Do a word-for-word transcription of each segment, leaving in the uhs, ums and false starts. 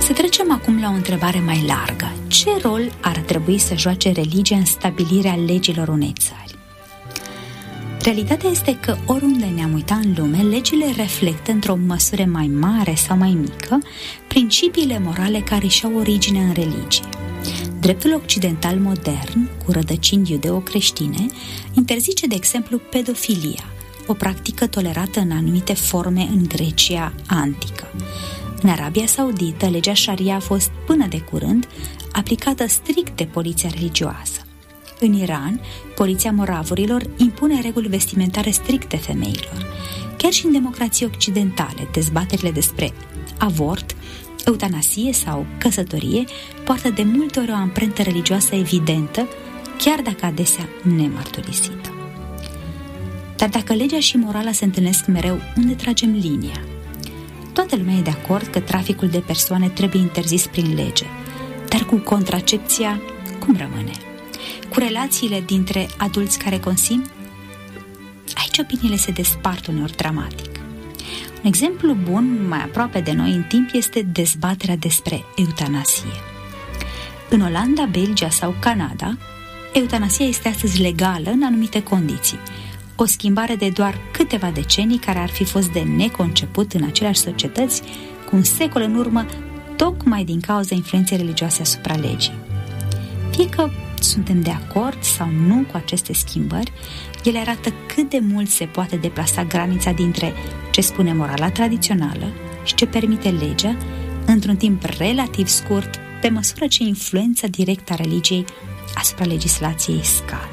Să trecem acum la o întrebare mai largă. Ce rol ar trebui să joace religia în stabilirea legilor unei țări? Realitatea este că oriunde ne-am uitat în lume, legile reflectă într-o măsură mai mare sau mai mică principiile morale care își au origine în religie. Dreptul occidental modern, cu rădăcini iudeo-creștine, interzice, de exemplu, pedofilia, o practică tolerată în anumite forme în Grecia antică. În Arabia Saudită, legea Sharia a fost, până de curând, aplicată strict de poliția religioasă. În Iran, poliția moravurilor impune reguli vestimentare stricte femeilor. Chiar și în democrații occidentale, dezbaterile despre avort, eutanasie sau căsătorie poartă de multe ori o amprentă religioasă evidentă, chiar dacă adesea nemărturisită. Dar dacă legea și morala se întâlnesc mereu, unde tragem linia? Toată lumea e de acord că traficul de persoane trebuie interzis prin lege, dar cu contracepția, cum rămâne? Cu relațiile dintre adulți care consimt? Aici opiniile se despart uneori dramatic. Un exemplu bun, mai aproape de noi în timp, este dezbaterea despre eutanasie. În Olanda, Belgia sau Canada, eutanasia este astăzi legală în anumite condiții. O schimbare de doar câteva decenii care ar fi fost de neconceput în aceleași societăți cu un secol în urmă, tocmai din cauza influenței religioase asupra legii. Fie că suntem de acord sau nu cu aceste schimbări, ele arată cât de mult se poate deplasa granița dintre ce spune morala tradițională și ce permite legea într-un timp relativ scurt, pe măsură ce influența directă a religiei asupra legislației scade.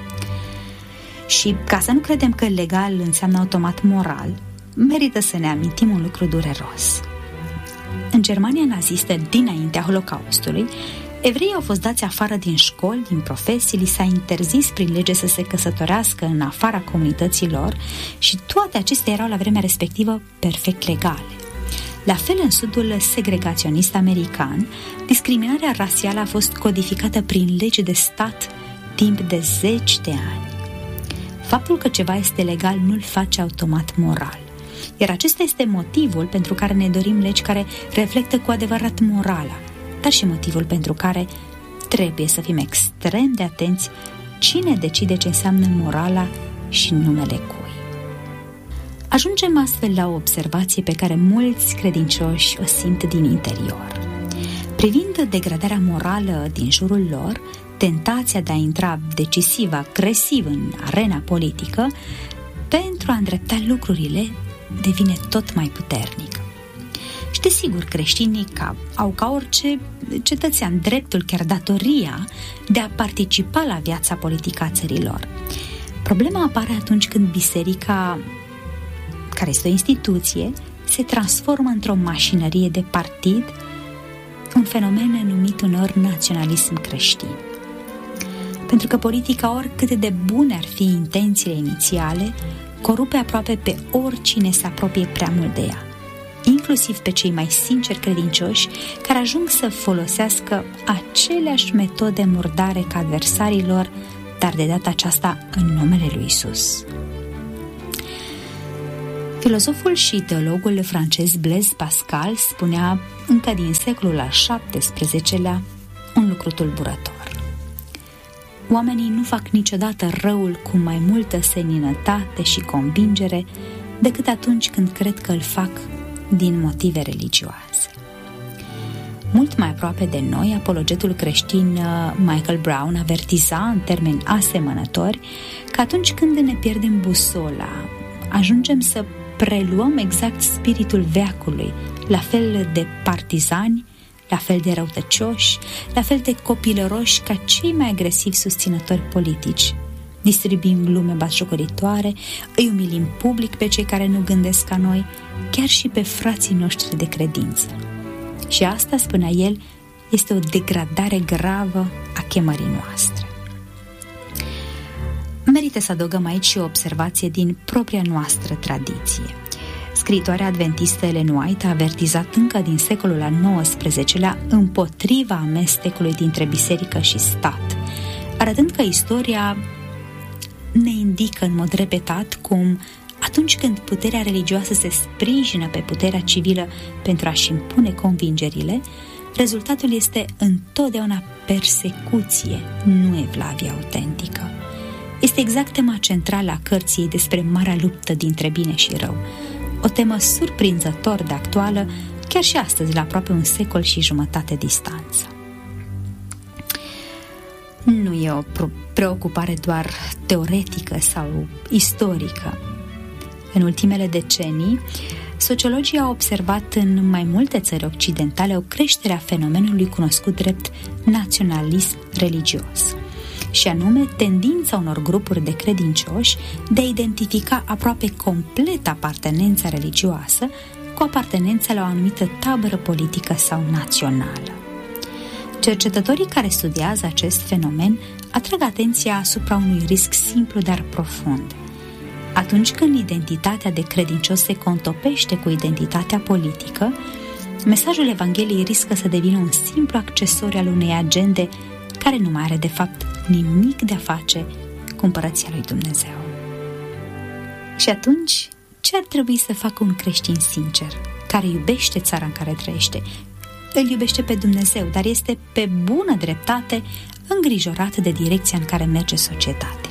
Și ca să nu credem că legal înseamnă automat moral, merită să ne amintim un lucru dureros. În Germania nazistă, dinaintea Holocaustului, evreii au fost dați afară din școli, din profesii, li s-a interzis prin lege să se căsătorească în afara comunității lor și toate acestea erau la vremea respectivă perfect legale. La fel, în sudul segregaționist american, discriminarea rasială a fost codificată prin lege de stat timp de zeci de ani. Faptul că ceva este legal nu-l face automat moral. Iar acesta este motivul pentru care ne dorim legi care reflectă cu adevărat morala, dar și motivul pentru care trebuie să fim extrem de atenți cine decide ce înseamnă morala și numele cui. Ajungem astfel la o observație pe care mulți credincioși o simt din interior. Privind degradarea morală din jurul lor, tentația de a intra decisiv, agresiv în arena politică pentru a îndrepta lucrurile devine tot mai puternică. Și desigur, creștinii ca, au ca orice cetățean dreptul, chiar datoria, de a participa la viața politică a țărilor. Problema apare atunci când biserica, care este o instituție, se transformă într-o mașinărie de partid, un fenomen numit uneori naționalism creștin. Pentru că politica, oricât de bune ar fi intențiile inițiale, corupe aproape pe oricine se apropie prea mult de ea, inclusiv pe cei mai sinceri credincioși care ajung să folosească aceleași metode murdare ca adversarii lor, dar de data aceasta în numele lui Isus. Filozoful și teologul francez Blaise Pascal spunea încă din secolul al șaptesprezecelea un lucru tulburător. Oamenii nu fac niciodată răul cu mai multă seninătate și convingere decât atunci când cred că îl fac din motive religioase. Mult mai aproape de noi, apologetul creștin Michael Brown avertiza în termeni asemănători că atunci când ne pierdem busola, ajungem să preluăm exact spiritul veacului, la fel de partizani, la fel de răutăcioși, la fel de copilăroși ca cei mai agresivi susținători politici. Distribuim glume batjocuritoare, îi umilim public pe cei care nu gândesc ca noi, chiar și pe frații noștri de credință. Și asta, spunea el, este o degradare gravă a chemării noastre. Merită să adăugăm aici și o observație din propria noastră tradiție. Scriitoarea adventistă Ellen White a avertizat încă din secolul al nouăsprezecelea împotriva amestecului dintre biserică și stat, arătând că istoria ne indică în mod repetat cum Atunci când puterea religioasă se sprijină pe puterea civilă pentru a-și impune convingerile, rezultatul este întotdeauna persecuție, nu evlavie autentică. Este exact tema centrală a cărții despre marea luptă dintre bine și rău, o temă surprinzător de actuală, chiar și astăzi, la aproape un secol și jumătate distanță. Nu e o preocupare doar teoretică sau istorică. În ultimele decenii, sociologii au observat în mai multe țări occidentale o creștere a fenomenului cunoscut drept naționalism religios, și anume tendința unor grupuri de credincioși de a identifica aproape complet apartenența religioasă cu apartenența la o anumită tabără politică sau națională. Cercetătorii care studiază acest fenomen atrag atenția asupra unui risc simplu, dar profund. Atunci când identitatea de credincios se contopește cu identitatea politică, mesajul Evangheliei riscă să devină un simplu accesoriu al unei agende care nu mai are de fapt nimic de a face cu împărăția lui Dumnezeu. Și atunci, ce ar trebui să facă un creștin sincer, care iubește țara în care trăiește? Îl iubește pe Dumnezeu, dar este pe bună dreptate îngrijorat de direcția în care merge societatea.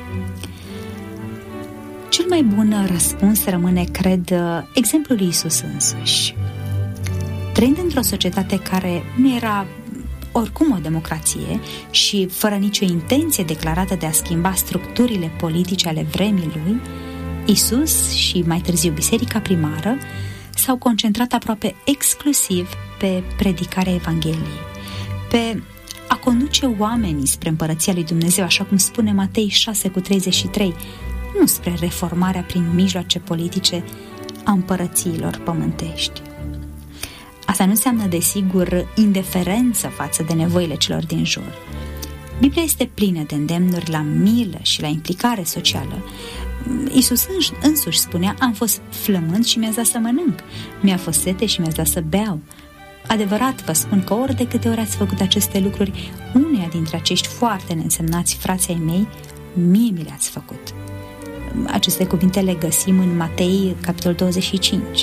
Cel mai bun răspuns rămâne, cred, exemplul lui Iisus însuși. Trăind într-o societate care nu era oricum o democrație și fără nicio intenție declarată de a schimba structurile politice ale vremii lui, Iisus și mai târziu biserica primară s-au concentrat aproape exclusiv pe predicarea Evangheliei, pe a conduce oamenii spre împărăția lui Dumnezeu, așa cum spune Matei șase cu treizeci și trei, nu spre reformarea prin mijloace politice a împărățiilor pământești. Asta nu înseamnă, desigur, indiferență față de nevoile celor din jur. Biblia este plină de îndemnuri la milă și la implicare socială. Iisus însuși spunea: am fost flămând și mi-ați dat să mănânc, mi-a fost sete și mi-ați dat să beau. Adevărat vă spun că ori de câte ori ați făcut aceste lucruri uneia dintre acești foarte neînsemnați frații ai mei, mie mi le-ați făcut. Aceste cuvinte le găsim în Matei, capitolul douăzeci și cinci.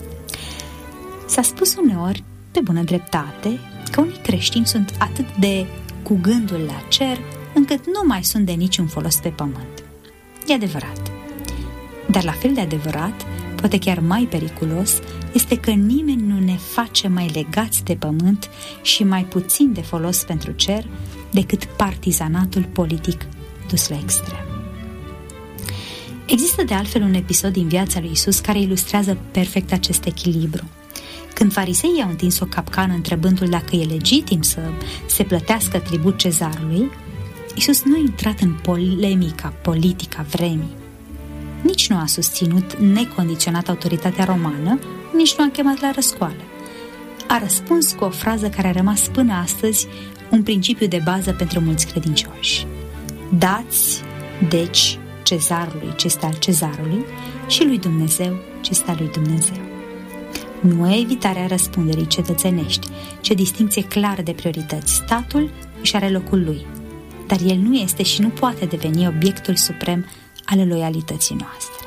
S-a spus uneori, pe bună dreptate, că unii creștini sunt atât de cu gândul la cer, încât nu mai sunt de niciun folos pe pământ. E adevărat. Dar la fel de adevărat, poate chiar mai periculos, este că nimeni nu ne face mai legați de pământ și mai puțin de folos pentru cer decât partizanatul politic dus la extrem. Există de altfel un episod din viața lui Iisus care ilustrează perfect acest echilibru. Când fariseii au întins o capcană întrebându-l dacă e legitim să se plătească tribut cezarului, Iisus nu a intrat în polemica politică a vremii. Nici nu a susținut necondiționat autoritatea romană, nici nu a chemat la răscoală. A răspuns cu o frază care a rămas până astăzi un principiu de bază pentru mulți credincioși. Dați, deci, cezarului ce este al cezarului și lui Dumnezeu ce este al lui Dumnezeu. Nu e evitarea răspunderii cetățenești, ci o distinție clară de priorități. Statul își are locul lui, dar el nu este și nu poate deveni obiectul suprem al loialității noastre.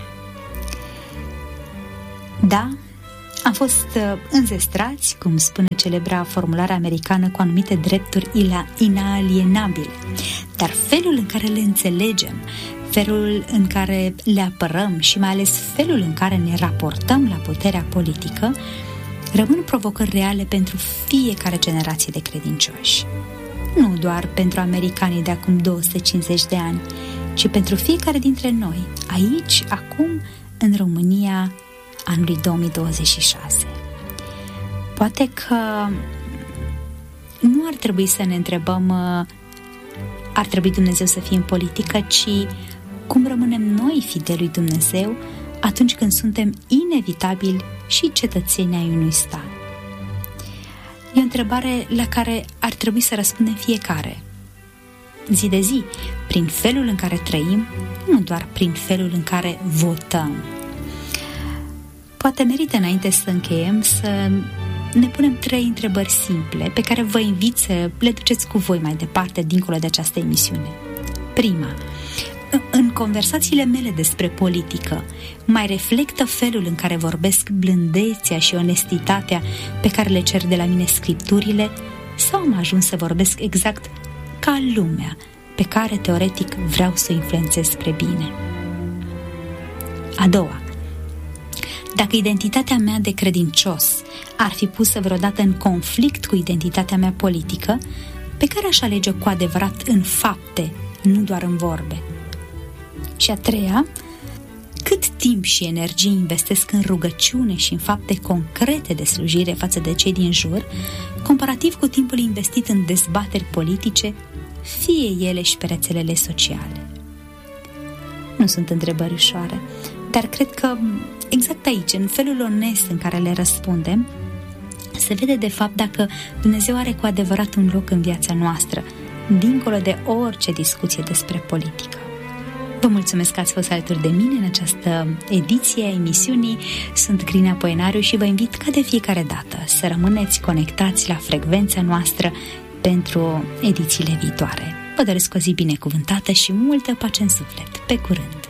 Da, am fost înzestrați, cum spune celebra formulare americană, cu anumite drepturi inalienabile, dar felul în care le înțelegem, felul în care le apărăm și mai ales felul în care ne raportăm la puterea politică rămân provocări reale pentru fiecare generație de credincioși. Nu doar pentru americanii de acum două sute cincizeci de ani, ci pentru fiecare dintre noi, aici, acum, în România, anului două mii douăzeci și șase. Poate că nu ar trebui să ne întrebăm ar trebui Dumnezeu să fie în politică, ci cum rămânem noi fideli lui Dumnezeu atunci când suntem inevitabili și cetățeni ai unui stat. E o întrebare la care ar trebui să răspundem fiecare, zi de zi, prin felul în care trăim, nu doar prin felul în care votăm. Poate merită, înainte să încheiem, să ne punem trei întrebări simple pe care vă invit să le duceți cu voi mai departe, dincolo de această emisiune. Prima: în conversațiile mele despre politică mai reflectă felul în care vorbesc blândețea și onestitatea pe care le cer de la mine scripturile, sau am ajuns să vorbesc exact ca lumea pe care teoretic vreau să o influențez spre bine? A doua, dacă identitatea mea de credincios ar fi pusă vreodată în conflict cu identitatea mea politică, pe care aș alege cu adevărat în fapte, nu doar în vorbe? Și a treia, cât timp și energie investesc în rugăciune și în fapte concrete de slujire față de cei din jur, comparativ cu timpul investit în dezbateri politice, fie ele și pe rețelele sociale? Nu sunt întrebări ușoare, dar cred că exact aici, în felul onest în care le răspundem, se vede de fapt dacă Dumnezeu are cu adevărat un loc în viața noastră, dincolo de orice discuție despre politică. Vă mulțumesc că ați fost alături de mine în această ediție a emisiunii. Sunt Cristina Poenariu și vă invit ca de fiecare dată să rămâneți conectați la frecvența noastră pentru edițiile viitoare. Vă doresc o zi binecuvântată și multă pace în suflet. Pe curând!